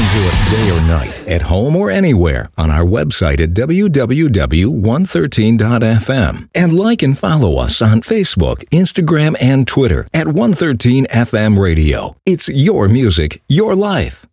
to us day or night, at home or anywhere, on our website at www.113.fm. And like and follow us on Facebook, Instagram, and Twitter at 113 FM Radio. It's your music, your life.